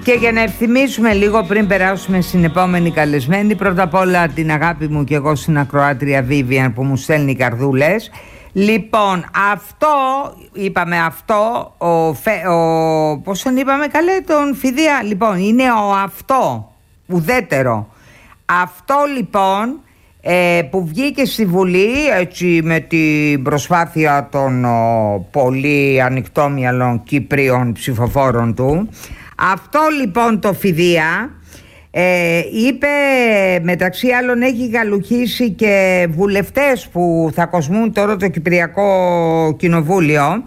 Και για να ευθυμίσουμε λίγο πριν περάσουμε στην επόμενη καλεσμένη, πρώτα απ' όλα την αγάπη μου και εγώ στην ακροάτρια Βίβιαν που μου στέλνει καρδούλες. Λοιπόν, πώς τον είπαμε καλέ, τον Φιδία. Λοιπόν, είναι ουδέτερο. Αυτό λοιπόν που βγήκε στη Βουλή έτσι με την προσπάθεια των πολύ ανοιχτόμυαλων Κυπρίων ψηφοφόρων του. Αυτό λοιπόν το Φιδία είπε, μεταξύ άλλων έχει γαλουχίσει και βουλευτές που θα κοσμούν τώρα το Κυπριακό Κοινοβούλιο,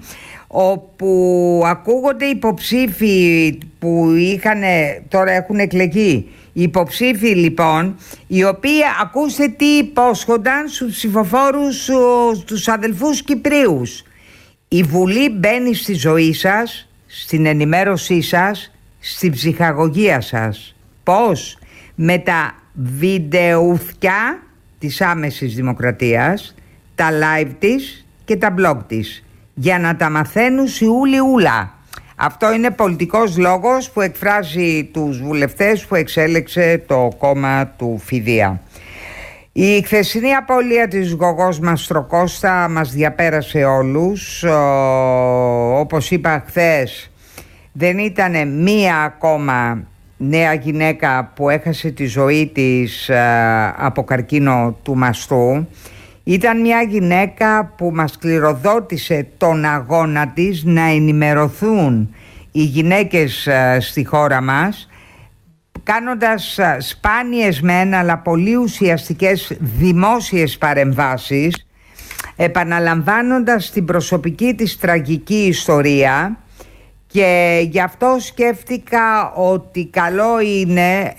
όπου ακούγονται υποψήφοι που τώρα έχουν εκλεγεί. Υποψήφοι λοιπόν, οι οποίοι ακούστε τι υπόσχονταν στους ψηφοφόρους, τους αδελφούς Κυπρίους. Η Βουλή μπαίνει στη ζωή σας, στην ενημέρωσή σας, στην ψυχαγωγία σας. Πώς? Με τα βιντεούθια της άμεσης δημοκρατίας, τα live της και τα blog της, για να τα μαθαίνουν ούλα. Αυτό είναι πολιτικός λόγος που εκφράζει τους βουλευτές που εξέλεξε το κόμμα του Φιδία. Η χθεσινή απώλεια της Γογός Μαστροκώστα μας διαπέρασε όλους. Όπως είπα χθες, δεν ήταν μία ακόμα νέα γυναίκα που έχασε τη ζωή της από καρκίνο του μαστού. Ήταν μια γυναίκα που μας κληροδότησε τον αγώνα της να ενημερωθούν οι γυναίκες στη χώρα μας, κάνοντας σπάνιες μεν αλλά πολύ ουσιαστικές δημόσιες παρεμβάσεις, επαναλαμβάνοντας την προσωπική της τραγική ιστορία. Και γι' αυτό σκέφτηκα ότι καλό είναι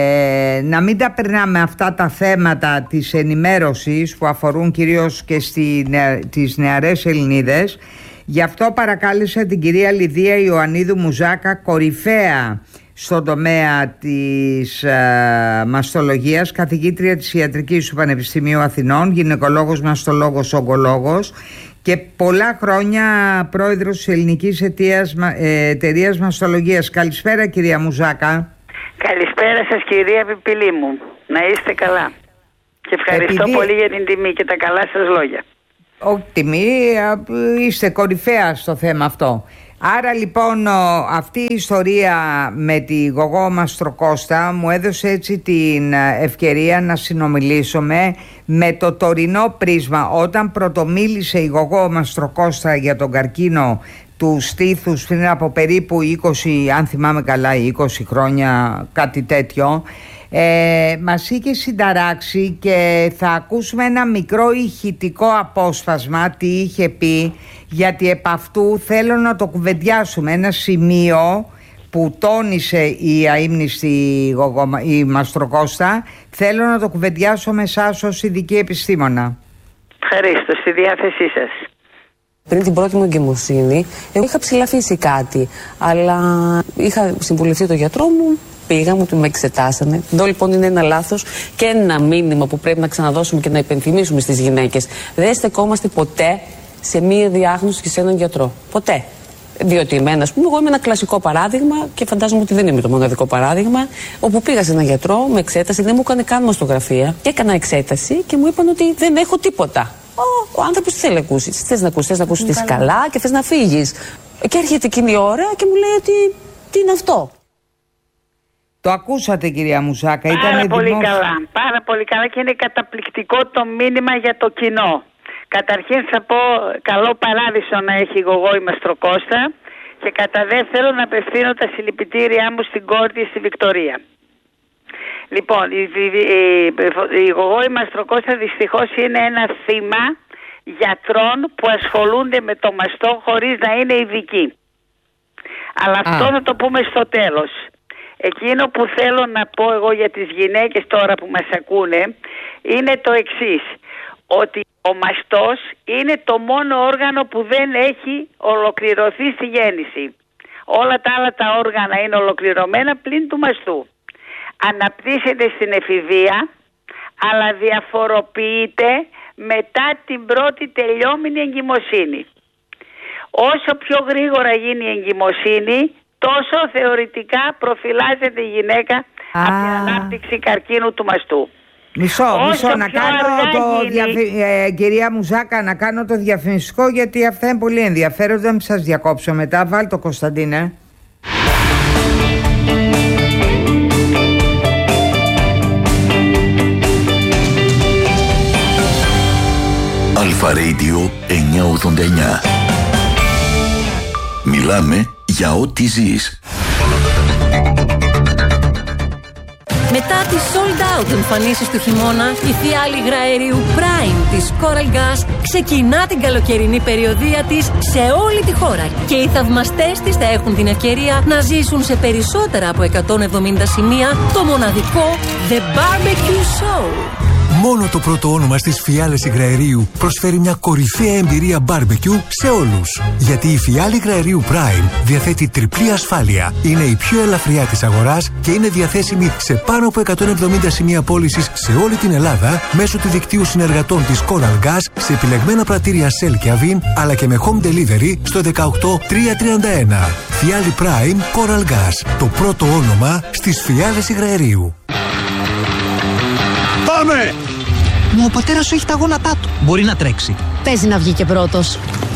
να μην τα περνάμε αυτά τα θέματα της ενημέρωσης που αφορούν κυρίως και τις νεαρές Ελληνίδες. Γι' αυτό παρακάλεσα την κυρία Λιδία Ιωαννίδου Μουζάκα, κορυφαία στον τομέα της μαστολογίας, καθηγήτρια της Ιατρικής του Πανεπιστημίου Αθηνών, γυναικολόγος, μαστολόγος, ογκολόγος και πολλά χρόνια πρόεδρος της Ελληνικής Εταιρείας Μαστολογίας. Καλησπέρα κυρία Μουζάκα. Καλησπέρα σας κυρία Πιπηλή μου. Να είστε καλά. Και ευχαριστώ πολύ για την τιμή και τα καλά σας λόγια. Όχι τιμή, είστε κορυφαία στο θέμα αυτό. Άρα λοιπόν αυτή η ιστορία με τη Γογό Μαστροκώστα μου έδωσε έτσι την ευκαιρία να συνομιλήσουμε με το τωρινό πρίσμα. Όταν πρωτομίλησε η Γογό Μαστροκώστα για τον καρκίνο του στήθους πριν από περίπου 20, αν θυμάμαι καλά, 20 χρόνια, κάτι τέτοιο, μας είχε συνταράξει και θα ακούσουμε ένα μικρό ηχητικό απόσπασμα τι είχε πει, γιατί επ' αυτού θέλω να το κουβεντιάσουμε. Ένα σημείο που τόνισε η αείμνηστη η Μαστροκώστα, θέλω να το κουβεντιάσω με εσάς ως ειδική επιστήμονα. Ευχαριστώ, στη διάθεσή σας. Πριν την πρώτη μου εγκυμοσύνη, εγώ είχα ψηλαφίσει κάτι, αλλά είχα συμβουλευτεί τον γιατρό μου. Πήγα, μου με εξετάσανε. Εδώ λοιπόν είναι ένα λάθος και ένα μήνυμα που πρέπει να ξαναδώσουμε και να υπενθυμίσουμε στις γυναίκες. Δεν στεκόμαστε ποτέ σε μία διάγνωση και σε έναν γιατρό. Ποτέ. Διότι εμένα, ας πούμε, εγώ είμαι ένα κλασικό παράδειγμα και φαντάζομαι ότι δεν είμαι το μοναδικό παράδειγμα. Όπου πήγα σε έναν γιατρό, με εξέτασε, δεν μου έκανε καν μαστογραφία και έκανα εξέταση και μου είπαν ότι δεν έχω τίποτα. Ο άνθρωπος τι θέλει να ακούσει. Θες να ακούσει ότι είσαι καλά και θες να φύγεις. Και έρχεται εκείνη η ώρα και μου λέει ότι τι είναι αυτό. Το ακούσατε κυρία Μουζάκα? Πάρα πολύ καλά. Πάρα πολύ καλά και είναι καταπληκτικό το μήνυμα για το κοινό. Καταρχήν θα πω καλό παράδεισο να έχει η Γογό η Μαστροκώστα και κατά δεύτερον να απευθύνω τα συλληπιτήριά μου στην κόρη της, στη Βικτωρία. Λοιπόν, η Γογό η Μαστροκώστα δυστυχώς είναι ένα θύμα γιατρών που ασχολούνται με το μαστό χωρίς να είναι ειδικοί. Αλλά αυτό θα το πούμε στο τέλος. Εκείνο που θέλω να πω εγώ για τις γυναίκες τώρα που μας ακούνε είναι το εξής, ότι ο μαστός είναι το μόνο όργανο που δεν έχει ολοκληρωθεί στη γέννηση. Όλα τα άλλα τα όργανα είναι ολοκληρωμένα πλην του μαστού. Αναπτύσσεται στην εφηβεία, αλλά διαφοροποιείται μετά την πρώτη τελειώμενη εγκυμοσύνη. Όσο πιο γρήγορα γίνει η εγκυμοσύνη, τόσο θεωρητικά προφυλάζεται η γυναίκα από την ανάπτυξη καρκίνου του μαστού. Μισό, να κάνω κυρία Μουζάκα, να κάνω το διαφημιστικό, γιατί αυτά είναι πολύ ενδιαφέροντα. Μην σας διακόψω μετά. Βάλ' το, Κωνσταντίνε. Αλφα Radio 989. Μιλάμε για ό,τι ζεις. Μετά τις sold out εμφανίσεις του χειμώνα, η φιάλη υγραερίου Prime της Coral Gas ξεκινά την καλοκαιρινή περιοδεία της σε όλη τη χώρα και οι θαυμαστές της θα έχουν την ευκαιρία να ζήσουν σε περισσότερα από 170 σημεία το μοναδικό The Barbecue Show. Μόνο το πρώτο όνομα στις φιάλες υγραερίου προσφέρει μια κορυφαία εμπειρία barbecue σε όλους. Γιατί η φιάλη υγραερίου Prime διαθέτει τριπλή ασφάλεια. Είναι η πιο ελαφριά της αγοράς και είναι διαθέσιμη σε πάνω από 170 σημεία πώλησης σε όλη την Ελλάδα μέσω του δικτύου συνεργατών της Coral Gas σε επιλεγμένα πρατήρια Shell και Avin, αλλά και με home delivery στο 18331. Φιάλη Prime Coral Gas. Το πρώτο όνομα στις φιάλες υγραερίου. Πάμε! Μα ο πατέρας σου έχει τα γόνατά του. Μπορεί να τρέξει. Παίζει να βγει και πρώτος.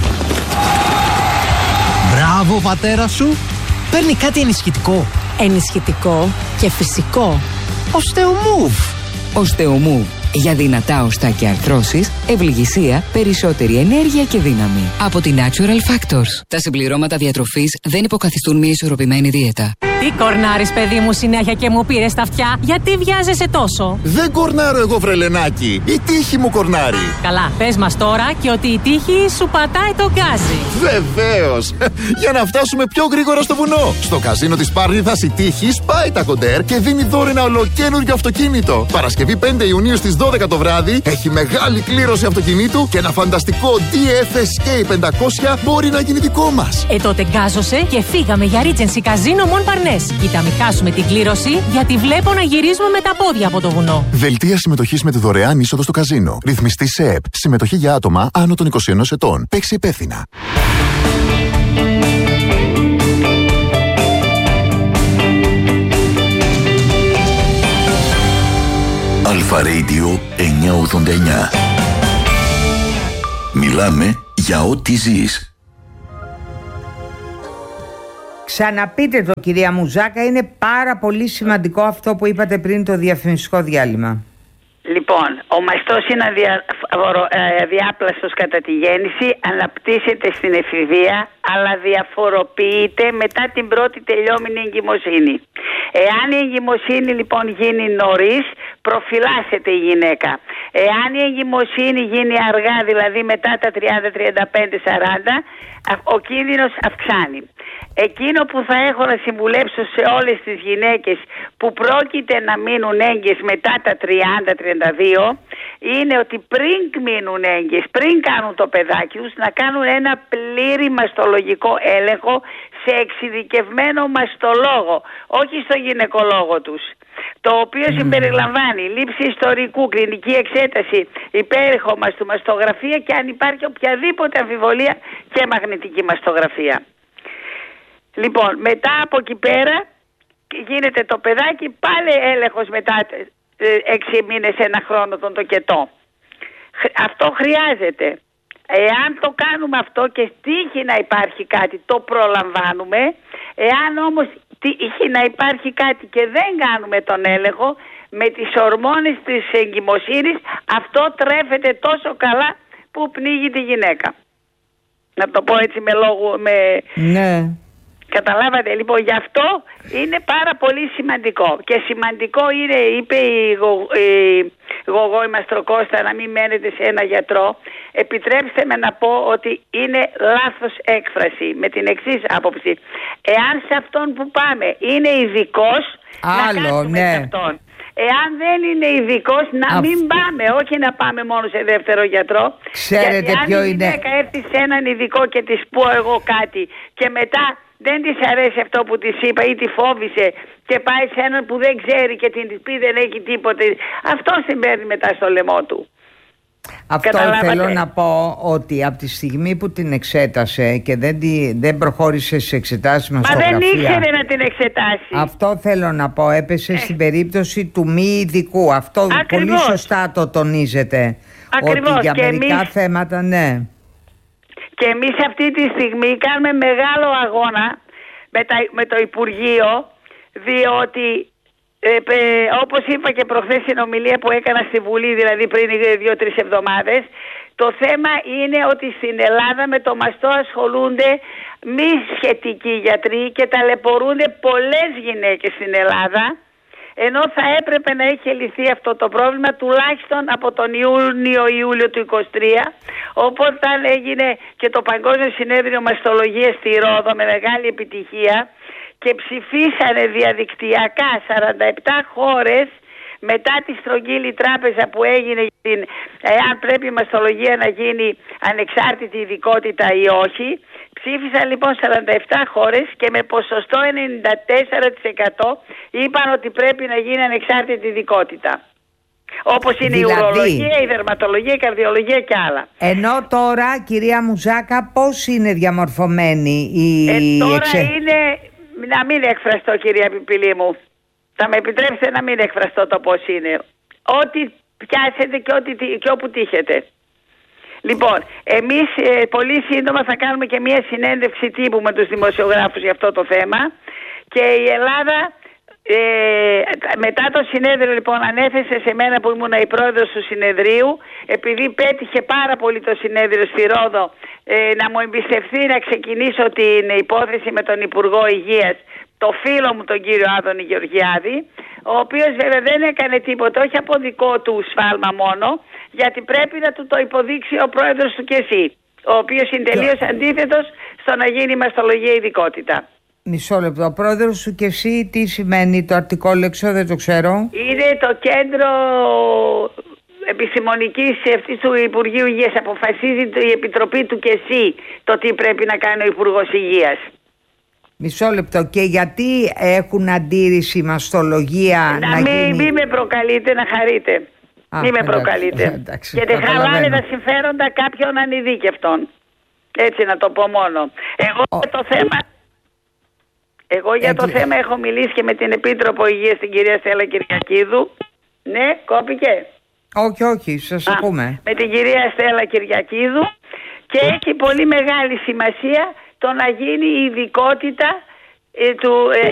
Μπράβο, πατέρα σου. Παίρνει κάτι ενισχυτικό. Ενισχυτικό και φυσικό. Osteomove. Osteomove. Για δυνατά οστά και αρθρώσεις, ευληγησία, περισσότερη ενέργεια και δύναμη. Από τη Natural Factors. Τα συμπληρώματα διατροφής δεν υποκαθιστούν μια ισορροπημένη δίαιτα. Τι κορνάρεις, παιδί μου, συνέχεια και μου πήρες τα αυτιά? Γιατί βιάζεσαι τόσο? Δεν κορνάρω εγώ, βρελενάκι. Η τύχη μου κορνάρει. Καλά, πες μας τώρα και ότι η τύχη σου πατάει το γκάζι. Βεβαίως. Για να φτάσουμε πιο γρήγορα στο βουνό. Στο καζίνο της Πάρνηθας η τύχη σπάει τα κοντέρ και δίνει δώρο ένα ολοκαίνουργιο αυτοκίνητο. Παρασκευή 5 Ιουνίου στις 12 το βράδυ έχει μεγάλη κλήρωση αυτοκινήτου και ένα φανταστικό DF Escape 500 μπορεί να γίνει δικό μας. Τότε γκάζωσε και φύγαμε για Regency Casino Mon Parnes. Κοίτα, μην χάσουμε την κλήρωση, γιατί βλέπω να γυρίζουμε με τα πόδια από το βουνό. Δελτία συμμετοχής με τη δωρεάν είσοδο στο καζίνο. Ρυθμιστή ΣΕΠ. Συμμετοχή για άτομα άνω των 21 ετών. Παίξει υπεύθυνα. Αλφα Radio 989. Μιλάμε για ό,τι ζεις. Ξαναπείτε το, κυρία Μουζάκα, είναι πάρα πολύ σημαντικό αυτό που είπατε πριν, το διαφημιστικό διάλειμμα. Λοιπόν, ο μαστός είναι αδιάπλαστος κατά τη γέννηση, αναπτύσσεται στην εφηβεία, αλλά διαφοροποιείται μετά την πρώτη τελειώμενη εγκυμοσύνη. Εάν η εγκυμοσύνη λοιπόν γίνει νωρίς, προφυλάσσεται η γυναίκα. Εάν η εγκυμοσύνη γίνει αργά, δηλαδή μετά τα 30, 35, 40, ο κίνδυνος αυξάνει. Εκείνο που θα έχω να συμβουλέψω σε όλες τις γυναίκες που πρόκειται να μείνουν έγκυες μετά τα 30-32 είναι ότι πριν μείνουν έγκυες, πριν κάνουν το παιδάκι τους, να κάνουν ένα πλήρη μαστολογικό έλεγχο σε εξειδικευμένο μαστολόγο, όχι στο γυναικολόγο τους, το οποίο συμπεριλαμβάνει λήψη ιστορικού, κλινική εξέταση, υπέρηχο μαστογραφία και αν υπάρχει οποιαδήποτε αμφιβολία και μαγνητική μαστογραφία. Λοιπόν, μετά από εκεί πέρα γίνεται το παιδάκι, πάλι έλεγχος μετά 6 μήνες, 1 χρόνο τον τοκετό. Αυτό χρειάζεται. Εάν το κάνουμε αυτό και τύχει να υπάρχει κάτι, το προλαμβάνουμε. Εάν όμως τύχει να υπάρχει κάτι και δεν κάνουμε τον έλεγχο, με τις ορμόνες της εγκυμοσύνης αυτό τρέφεται τόσο καλά που πνίγει τη γυναίκα. Να το πω έτσι με λόγο... Ναι. Καταλάβατε, λοιπόν, γι' αυτό είναι πάρα πολύ σημαντικό. Και σημαντικό είναι, είπε η Γογό η Μαστροκώστα, να μην μένετε σε ένα γιατρό. Επιτρέψτε με να πω ότι είναι λάθος έκφραση, με την εξής άποψη. Εάν σε αυτόν που πάμε είναι ειδικός, να κάνουμε σε αυτόν. Εάν δεν είναι ειδικός, να μην πάμε, όχι να πάμε μόνο σε δεύτερο γιατρό. Ξέρετε ποιο είναι. Αν η γυναίκα έρθει σε έναν ειδικό και της πω εγώ κάτι και μετά δεν της αρέσει αυτό που της είπα ή τη φόβησε και πάει σε έναν που δεν ξέρει και την πει δεν έχει τίποτε, αυτό την παίρνει μετά στο λαιμό του. Αυτό θέλω να πω, ότι από τη στιγμή που την εξέτασε και δεν προχώρησε σε εξετάσεις μαστογραφία. Μα δεν ήξερε να την εξετάσει. Αυτό θέλω να πω, έπεσε στην περίπτωση του μη ειδικού. Αυτό ακριβώς. Πολύ σωστά το τονίζετε. Ακριβώς. Ότι για και μερικά θέματα, ναι. Και εμείς αυτή τη στιγμή κάνουμε μεγάλο αγώνα με το Υπουργείο, διότι όπως είπα και προχθές στην ομιλία που έκανα στη Βουλή, δηλαδή πριν 2-3 εβδομάδες, το θέμα είναι ότι στην Ελλάδα με το μαστό ασχολούνται μη σχετικοί γιατροί και ταλαιπωρούνται πολλές γυναίκες στην Ελλάδα, ενώ θα έπρεπε να έχει λυθεί αυτό το πρόβλημα τουλάχιστον από τον Ιούνιο-Ιούλιο του 2023, όταν έγινε και το Παγκόσμιο Συνέδριο Μαστολογίας στη Ρόδο με μεγάλη επιτυχία και ψηφίσανε διαδικτυακά 47 χώρες μετά τη στρογγύλη τράπεζα που έγινε εάν πρέπει η μαστολογία να γίνει ανεξάρτητη ειδικότητα ή όχι. Ψήφισαν λοιπόν 47 χώρες και με ποσοστό 94% είπαν ότι πρέπει να γίνει ανεξάρτητη ειδικότητα. Όπως είναι η ουρολογία, η δερματολογία, η καρδιολογία και άλλα. Ενώ τώρα, κυρία Μουζάκα, πώς είναι διαμορφωμένη η τώρα είναι, να μην εκφραστώ κυρία Πιπηλή μου, θα με επιτρέψετε να μην εκφραστώ το πώς είναι. Ό,τι πιάσετε και όπου τύχετε. Λοιπόν, εμείς πολύ σύντομα θα κάνουμε και μια συνέντευξη τύπου με τους δημοσιογράφους για αυτό το θέμα και η Ελλάδα μετά το συνέδριο λοιπόν ανέθεσε σε μένα που ήμουν η πρόεδρος του συνεδρίου, επειδή πέτυχε πάρα πολύ το συνέδριο στη Ρόδο, να μου εμπιστευτεί να ξεκινήσω την υπόθεση με τον Υπουργό Υγείας, το φίλο μου τον κύριο Άδωνη Γεωργιάδη, ο οποίος βέβαια δεν έκανε τίποτα, όχι από δικό του σφάλμα μόνο, γιατί πρέπει να του το υποδείξει ο πρόεδρος του και εσύ, ο οποίος είναι τελείως αντίθετος στο να γίνει η μαστολογία ειδικότητα. Μισό λεπτό. Ο πρόεδρος σου και εσύ, τι σημαίνει το αρτικόλεξο, δεν το ξέρω. Είναι το κέντρο επιστημονικής αυτής του Υπουργείου Υγείας. Αποφασίζει η Επιτροπή του και εσύ το τι πρέπει να κάνει ο Υπουργός Υγείας. Μισό λεπτό. Και γιατί έχουν αντίρρηση μαστολογία να γίνει... Μην με προκαλείτε, να χαρείτε. Μην με προκαλείτε. Γιατί χαλάνε τα συμφέροντα κάποιων ανειδίκευτων. Έτσι να το πω μόνο. Εγώ για το θέμα έχω μιλήσει και με την Επίτροπο Υγείας, την κυρία Στέλλα Κυριακίδου. Ναι, κόπηκε. Όχι, σας ακούμε. Με την κυρία Στέλλα Κυριακίδου και έχει πολύ μεγάλη σημασία το να γίνει η ειδικότητα